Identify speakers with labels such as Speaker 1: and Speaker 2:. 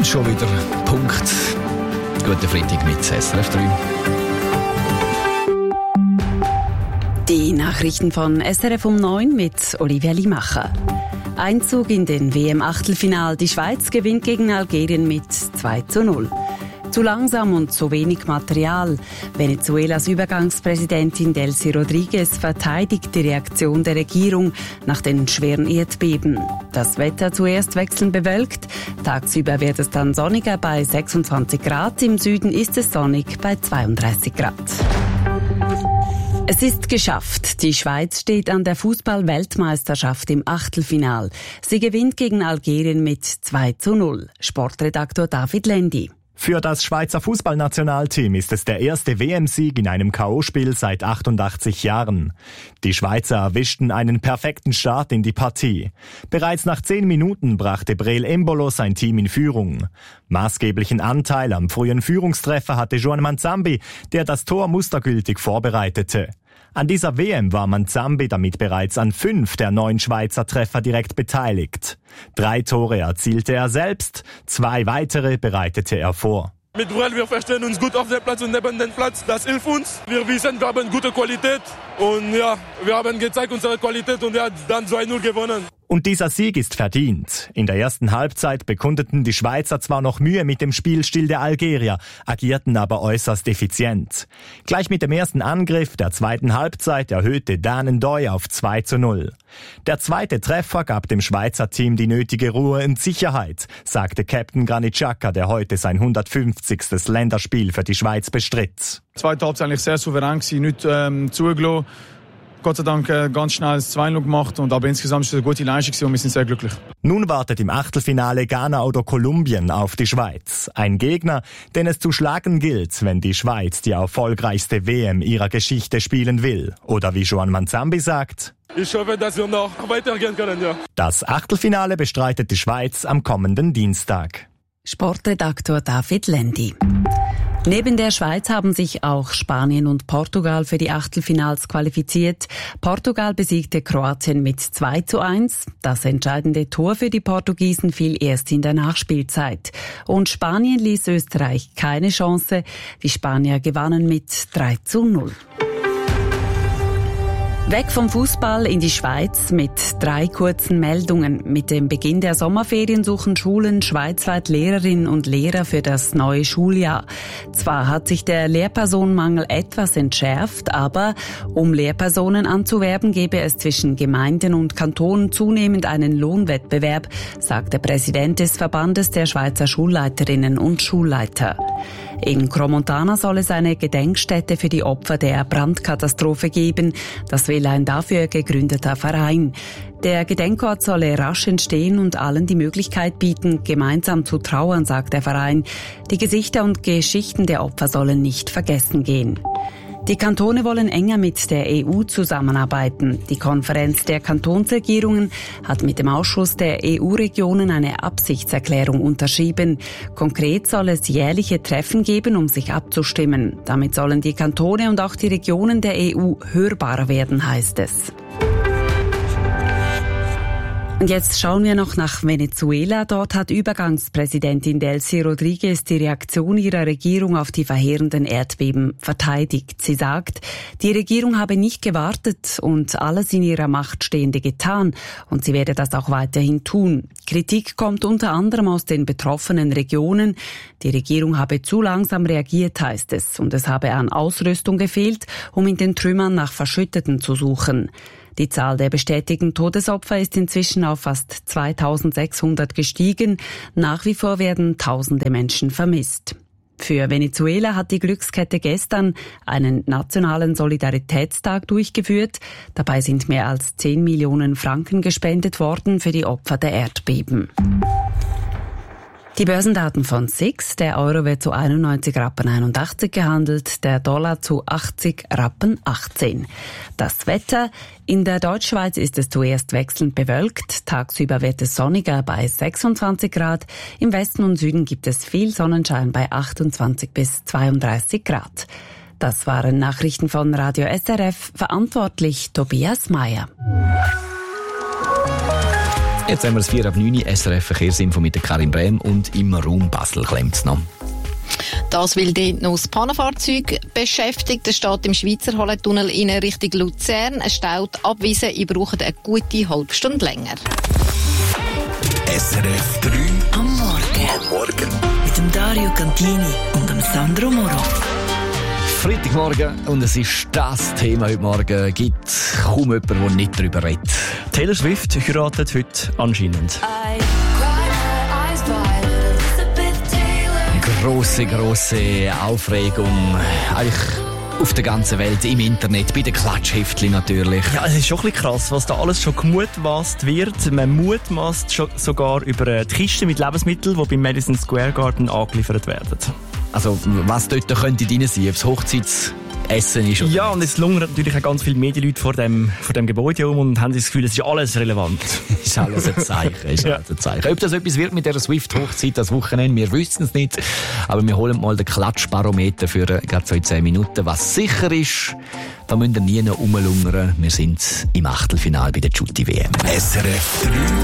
Speaker 1: Und schon wieder Punkt. Guten Freitag mit SRF 3.
Speaker 2: Die Nachrichten von SRF um 9 mit Olivia Limacher. Einzug in den WM-Achtelfinal. Die Schweiz gewinnt gegen Algerien mit 2:0. Zu langsam und zu wenig Material. Venezuelas Übergangspräsidentin Delcy Rodriguez verteidigt die Reaktion der Regierung nach den schweren Erdbeben. Das Wetter zuerst wechselnd bewölkt. Tagsüber wird es dann sonniger bei 26 Grad. Im Süden ist es sonnig bei 32 Grad. Es ist geschafft. Die Schweiz steht an der Fußball-Weltmeisterschaft im Achtelfinal. Sie gewinnt gegen Algerien mit 2:0. Sportredaktor David Lendi.
Speaker 3: Für das Schweizer Fußballnationalteam ist es der erste WM-Sieg in einem K.O.-Spiel seit 88 Jahren. Die Schweizer erwischten einen perfekten Start in die Partie. Bereits nach 10 Minuten brachte Breel Embolo sein Team in Führung. Maßgeblichen Anteil am frühen Führungstreffer hatte Joan Manzambi, der das Tor mustergültig vorbereitete. An dieser WM war Manzambi damit bereits an 5 der 9 Schweizer Treffer direkt beteiligt. 3 Tore erzielte er selbst, 2 weitere bereitete er vor.
Speaker 4: Mit Breel, wir verstehen uns gut auf dem Platz und neben dem Platz. Das hilft uns. Wir wissen, wir haben gute Qualität. Und ja, wir haben gezeigt unsere Qualität und ja, dann 2:0 gewonnen.
Speaker 3: Und dieser Sieg ist verdient. In der ersten Halbzeit bekundeten die Schweizer zwar noch Mühe mit dem Spielstil der Algerier, agierten aber äußerst effizient. Gleich mit dem ersten Angriff der zweiten Halbzeit erhöhte Dan N'Doye auf 2:0. Der zweite Treffer gab dem Schweizer Team die nötige Ruhe und Sicherheit, sagte Captain Granit Xhaka, der heute sein 150. Länderspiel für die Schweiz bestritt.
Speaker 5: Die zweite Halbzeit eigentlich sehr souverän gewesen, nicht zugelassen. Gott sei Dank ganz schnell das 2:0 gemacht, und aber insgesamt ist es eine gute Leistung und wir sind sehr glücklich.
Speaker 3: Nun wartet im Achtelfinale Ghana oder Kolumbien auf die Schweiz. Ein Gegner, den es zu schlagen gilt, wenn die Schweiz die erfolgreichste WM ihrer Geschichte spielen will. Oder wie Joan Manzambi sagt:
Speaker 4: Ich hoffe, dass wir noch weitergehen können, ja.
Speaker 3: Das Achtelfinale bestreitet die Schweiz am kommenden Dienstag.
Speaker 2: Sportredaktor David Lendi. Neben der Schweiz haben sich auch Spanien und Portugal für die Achtelfinals qualifiziert. Portugal besiegte Kroatien mit 2:1. Das entscheidende Tor für die Portugiesen fiel erst in der Nachspielzeit. Und Spanien ließ Österreich keine Chance. Die Spanier gewannen mit 3:0. Weg vom Fußball in die Schweiz mit 3 kurzen Meldungen. Mit dem Beginn der Sommerferien suchen Schulen schweizweit Lehrerinnen und Lehrer für das neue Schuljahr. Zwar hat sich der Lehrpersonenmangel etwas entschärft, aber um Lehrpersonen anzuwerben, gebe es zwischen Gemeinden und Kantonen zunehmend einen Lohnwettbewerb, sagt der Präsident des Verbandes der Schweizer Schulleiterinnen und Schulleiter. In Crans-Montana soll es eine Gedenkstätte für die Opfer der Brandkatastrophe geben. Das will ein dafür gegründeter Verein. Der Gedenkort solle rasch entstehen und allen die Möglichkeit bieten, gemeinsam zu trauern, sagt der Verein. Die Gesichter und Geschichten der Opfer sollen nicht vergessen gehen. Die Kantone wollen enger mit der EU zusammenarbeiten. Die Konferenz der Kantonsregierungen hat mit dem Ausschuss der EU-Regionen eine Absichtserklärung unterschrieben. Konkret soll es jährliche Treffen geben, um sich abzustimmen. Damit sollen die Kantone und auch die Regionen der EU hörbarer werden, heißt es. Und jetzt schauen wir noch nach Venezuela. Dort hat Übergangspräsidentin Delcy Rodriguez die Reaktion ihrer Regierung auf die verheerenden Erdbeben verteidigt. Sie sagt, die Regierung habe nicht gewartet und alles in ihrer Macht Stehende getan, und sie werde das auch weiterhin tun. Kritik kommt unter anderem aus den betroffenen Regionen. Die Regierung habe zu langsam reagiert, heißt es, und es habe an Ausrüstung gefehlt, um in den Trümmern nach Verschütteten zu suchen. Die Zahl der bestätigten Todesopfer ist inzwischen auf fast 2600 gestiegen. Nach wie vor werden Tausende Menschen vermisst. Für Venezuela hat die Glückskette gestern einen nationalen Solidaritätstag durchgeführt. Dabei sind mehr als 10 Millionen Franken gespendet worden für die Opfer der Erdbeben. Die Börsendaten von SIX: der Euro wird zu 91,81 Rappen gehandelt, der Dollar zu 80,18 Rappen. Das Wetter: in der Deutschschweiz ist es zuerst wechselnd bewölkt, tagsüber wird es sonniger bei 26 Grad, im Westen und Süden gibt es viel Sonnenschein bei 28 bis 32 Grad. Das waren Nachrichten von Radio SRF, verantwortlich Tobias Meyer.
Speaker 1: Jetzt haben wir das 4:09 SRF Verkehrsinfo mit der Karin Brehm und im Raum Basel klemmt es noch.
Speaker 6: Das, weil dort noch das Pannenfahrzeug beschäftigt. Es steht im Schweizer Hallentunnel in Richtung Luzern. Es staut abwiesen. Ich brauche eine gute halbe Stunde länger.
Speaker 7: SRF 3
Speaker 8: am Morgen. Mit dem Dario Cantini und dem Sandro Moro.
Speaker 1: Freitagmorgen und es ist das Thema heute Morgen. Gibt kaum jemanden, der nicht darüber redet.
Speaker 9: Taylor Swift heiratet heute anscheinend.
Speaker 1: Grosse Aufregung. Eigentlich auf der ganzen Welt, im Internet, bei den Klatschheftchen natürlich.
Speaker 9: Ja, es ist schon ein bisschen krass, was da alles schon gemutmaßt wird. Man mutmaßt schon sogar über die Kisten mit Lebensmitteln, die beim Madison Square Garden angeliefert werden.
Speaker 1: Also, was dort könnte drin sein, ob es Hochzeitsessen ist? Oder?
Speaker 9: Ja, und jetzt lungern natürlich auch ganz viele Medienleute vor dem Gebäude um und haben das Gefühl, es ist alles relevant.
Speaker 1: Ist alles ein Zeichen. Alles ein Zeichen. Ob das etwas wird mit dieser Swift-Hochzeit das Wochenende, wir wissen es nicht. Aber wir holen mal den Klatschbarometer für gerade so in 10 Minuten. Was sicher ist, da müssen wir nie noch rumlungern. Wir sind im Achtelfinale bei der Jutti-WM.
Speaker 7: SRF 3